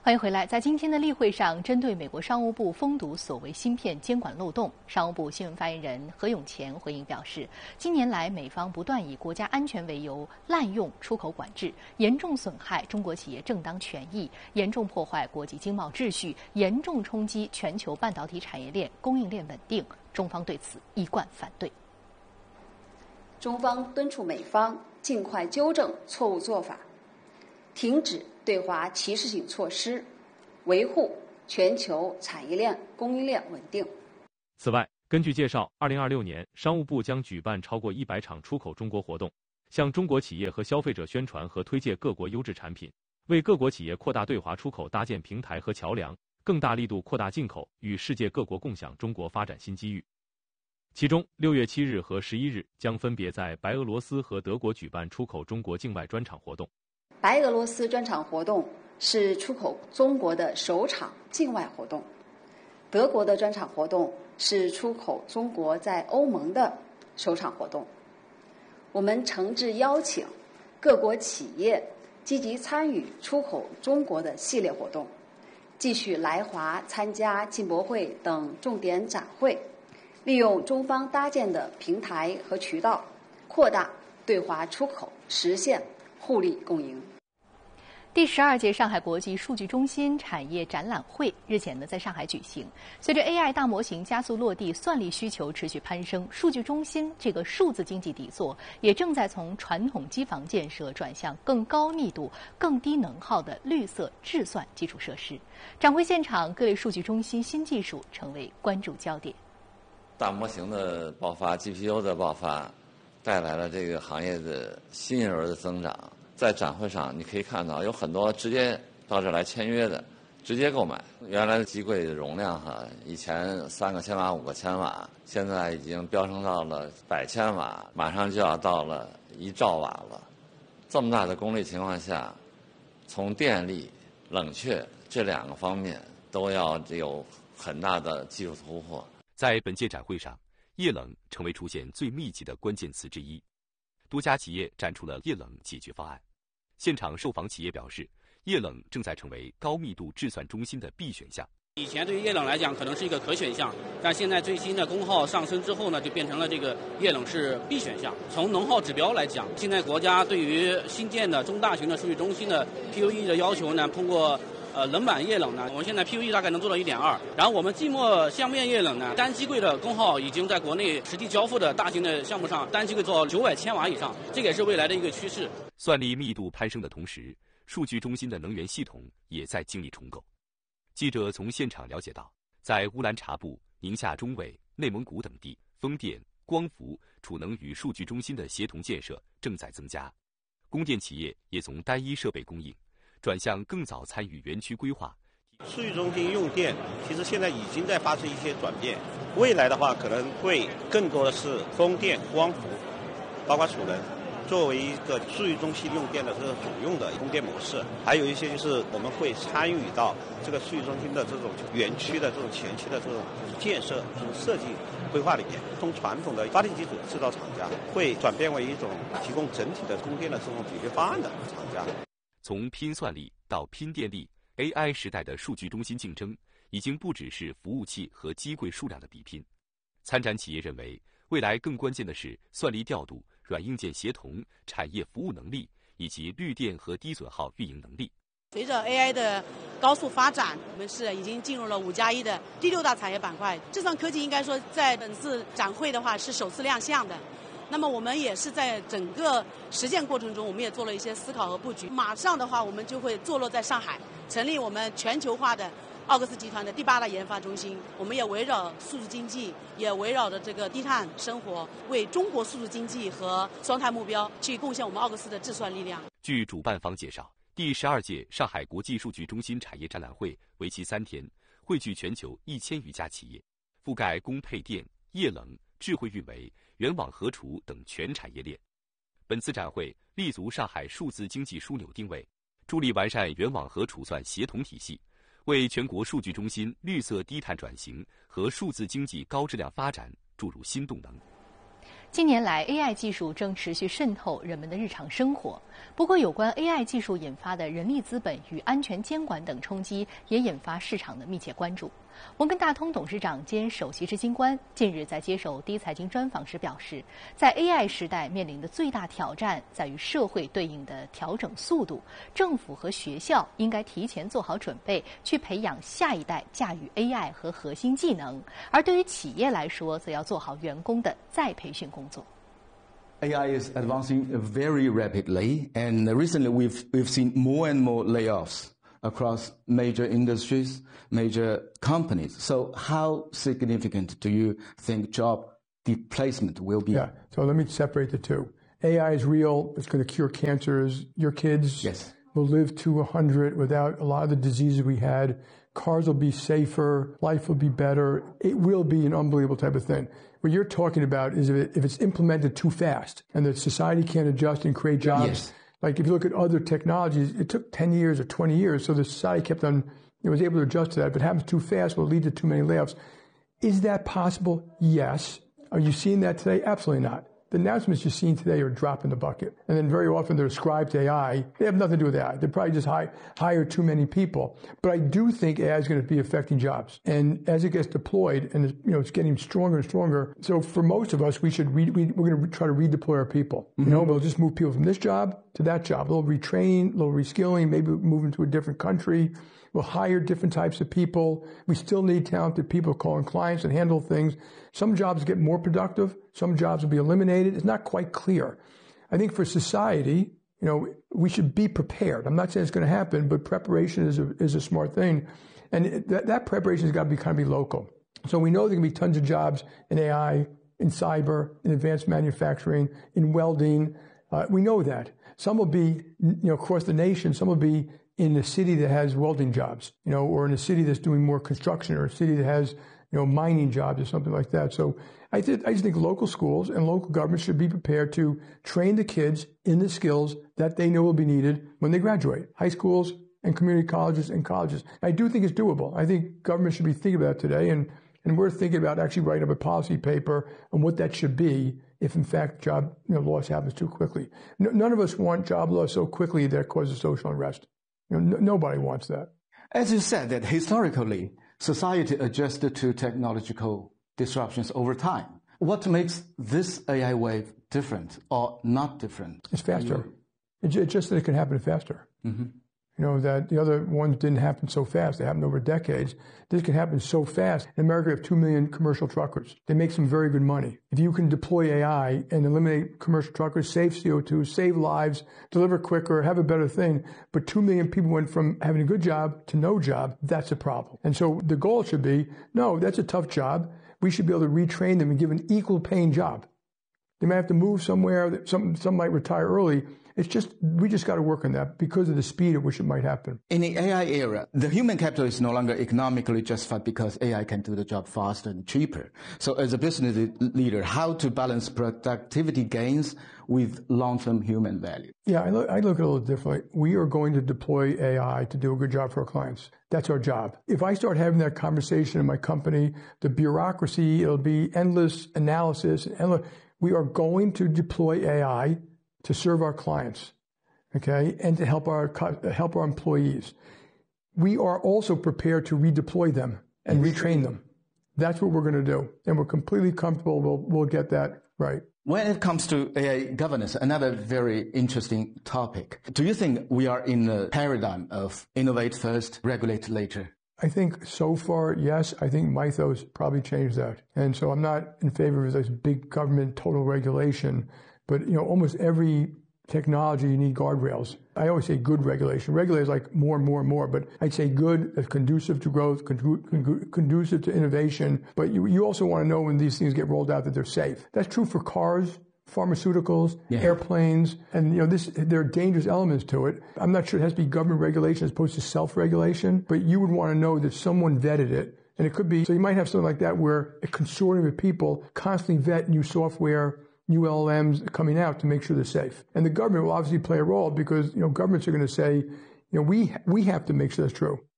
欢迎回来。在今天的例会上，针对美国商务部封堵所谓芯片监管漏洞，商务部新闻发言人何永乾回应表示，近年来美方不断以国家安全为由滥用出口管制，严重损害中国企业正当权益，严重破坏国际经贸秩序，严重冲击全球半导体产业链供应链稳定。中方对此一贯反对。 中方敦促美方尽快纠正错误做法，停止对华歧视性措施，维护全球产业链供应链稳定。 此外，根据介绍，2026年商务部将举办超过100场出口中国活动，向中国企业和消费者宣传和推介各国优质产品，为各国企业扩大对华出口搭建平台和桥梁，更大力度扩大进口，与世界各国共享中国发展新机遇。其中，6月7日和11日将分别在白俄罗斯和德国举办出口中国境外专场活动。 白俄罗斯专场活动是出口中国的首场境外活动，德国的专场活动是出口中国在欧盟的首场活动。我们诚挚邀请各国企业积极参与出口中国的系列活动，继续来华参加进博会等重点展会，利用中方搭建的平台和渠道，扩大对华出口，实现互利共赢。 第12届上海国际数据中心产业展览会日前在上海举行。随着 AI 大模型加速落地，算力需求持续攀升，数据中心这个数字经济底座也正在从传统机房建设转向更高密度、更低能耗的绿色智算基础设施。展会现场，各类数据中心新技术成为关注焦点。 大模型的爆发 ，GPU 的爆发，带来了这个行业的新一轮的增长。在展会上，你可以看到有很多直接到这儿来签约的，直接购买。原来的机柜的容量以前3个千瓦、5个千瓦，现在已经飙升到了100千瓦，马上就要到了1兆瓦了。这么大的功率情况下，从电力、冷却这2个方面都要有很大的技术突破。 在本届展会上，液冷成为出现最密集的关键词之一，多家企业展出了液冷解决方案。现场受访企业表示，液冷正在成为高密度制算中心的必选项。 以前对于液冷来讲可能是一个可选项，但现在最新的功耗上升之后呢，就变成了这个液冷是必选项。从能耗指标来讲，现在国家对于新建的中大型的数据中心的 PUE 的要求呢，通过冷板液冷呢，我们现在 PUE 大概能做到1.2，然后我们寂寞相面液冷呢，单机柜的功耗已经在国内实际交付的大型的项目上，单机柜做到900千瓦以上，这个也是未来的一个趋势。 算力密度攀升的同时，数据中心的能源系统也在经历重构。记者从现场了解到，在乌兰察布、宁夏中纬、内蒙古等地，风电、光伏、储能与数据中心的协同建设正在增加，供电企业也从单一设备供应转向更早参与园区规划。 数据中心用电其实现在已经在发生一些转变，未来的话可能会更多的是风电、光伏，包括储能，作为一个数据中心用电的这个主用的供电模式。还有一些就是我们会参与到这个数据中心的这种园区的这种前期的这种建设、这种设计规划里面，从传统的发电机组制造厂家会转变为一种提供整体的供电的这种解决方案的厂家。 从拼算力到拼电力 ，AI 时代的数据中心竞争已经不只是服务器和机柜数量的比拼。参展企业认为，未来更关键的是算力调度、软硬件协同、产业服务能力以及绿电和低损耗运营能力。 随着 AI 的高速发展，我们是已经进入了5+1的第6大产业板块。智算科技应该说在本次展会的话是首次亮相的。那么我们也是在整个实践过程中，我们也做了一些思考和布局。马上的话，我们就会坐落在上海，成立我们全球化的奥克斯集团的第8大研发中心。我们也围绕数字经济，也围绕着这个低碳生活，为中国数字经济和双碳目标去贡献我们奥克斯的智算力量。 据主办方介绍，第12届上海国际数据中心产业展览会为期3天，汇聚全球1000余家企业，覆盖供配电、液冷、智慧运维、源网核储等全产业链。本次展会立足上海数字经济枢纽定位，助力完善源网核储算协同体系，为全国数据中心绿色低碳转型和数字经济高质量发展注入新动能。 近年来 ，AI 技术正持续渗透人们的日常生活。不过，有关 AI 技术引发的人力资本与安全监管等冲击，也引发市场的密切关注。摩根大通董事长兼首席执行官近日在接受第一财经专访时表示，在 AI 时代面临的最大挑战在于社会对应的调整速度，政府和学校应该提前做好准备，去培养下一代驾驭 AI 和核心技能，而对于企业来说，则要做好员工的再培训工作。 AI is advancing very rapidly, and recently we've seen more and more layoffs across major industries, major companies. So how significant do you think job displacement will be? Yeah, so let me separate the two. AI is real. It's going to cure cancers. Your kids will live to 100 without a lot of the diseases we had. Cars will be safer. Life will be better. It will be an unbelievable type of thing. What you're talking about is if it's implemented too fast and that society can't adjust and create jobs. Yes. Like if you look at other technologies, it took 10 years or 20 years, so the society kept on, it was able to adjust to that. If it happens too fast, will lead to too many layoffs. Is that possible? Yes. Are you seeing that today? Absolutely not. The announcements you're seeing today are a drop in the bucket. And then very often they're ascribed to AI. They have nothing to do with AI. They probably just hire too many people. But I do think AI is going to be affecting jobs. And as it gets deployed, and it's getting stronger and stronger. So for most of us, we're going to try to redeploy our people. Mm-hmm. We'll just move people from this job to that job. A little retraining, a little reskilling, maybe move them to a different country. We'll hire different types of people. We still need talented people calling clients and handle things. Some jobs get more productive. Some jobs will be eliminated. It's not quite clear. I think for society, we should be prepared. I'm not saying it's going to happen, but preparation is a smart thing. And that preparation has got to be local. So we know there can be tons of jobs in AI, in cyber, in advanced manufacturing, in welding. We know that. Some will be, across the nation. Some will be in a city that has welding jobs, or in a city that's doing more construction, or a city that has, mining jobs or something like that. So I just think local schools and local governments should be prepared to train the kids in the skills that they know will be needed when they graduate. High schools and community colleges and colleges. I do think it's doable. I think government should be thinking about it today, and we're thinking about actually writing up a policy paper on what that should be if in fact job loss happens too quickly. None of us want job loss so quickly that causes social unrest. Nobody wants that. As you said, that historically, society adjusted to technological disruptions over time. What makes this AI wave different or not different? It's faster. It's just that it can happen faster. Mm-hmm. That the other ones didn't happen so fast. They happened over decades. This can happen so fast. In America, we have 2 million commercial truckers. They make some very good money. If you can deploy AI and eliminate commercial truckers, save CO2, save lives, deliver quicker, have a better thing, but 2 million people went from having a good job to no job, that's a problem. And so the goal should be, no, that's a tough job. We should be able to retrain them and give an equal paying job. They might have to move somewhere. Some might retire early. We just got to work on that because of the speed at which it might happen. In the AI era, the human capital is no longer economically justified because AI can do the job faster and cheaper. So as a business leader, how to balance productivity gains with long-term human value? Yeah, I look at it a little differently. We are going to deploy AI to do a good job for our clients. That's our job. If I start having that conversation in my company, the bureaucracy, it'll be endless analysis. We are going to deploy AI to serve our clients, okay, and to help our employees. We are also prepared to redeploy them and retrain them. That's what we're going to do, and we're completely comfortable we'll get that right. When it comes to AI governance, another very interesting topic. Do you think we are in a paradigm of innovate first, regulate later? I think so far, yes. I think Mythos probably changed that. And so I'm not in favor of this big government total regulation. But, almost every technology, you need guardrails. I always say good regulation. Regulate is like more and more and more, but I'd say good, that's conducive to growth, conducive to innovation. But you also want to know when these things get rolled out that they're safe. That's true for cars, pharmaceuticals, airplanes, and there are dangerous elements to it. I'm not sure it has to be government regulation as opposed to self-regulation, but you would want to know that someone vetted it. And it could be, so you might have something like that where a consortium of people constantly vet new software, new LLMs coming out to make sure they're safe. And the government will obviously play a role because, governments are going to say, we have to make sure that's true.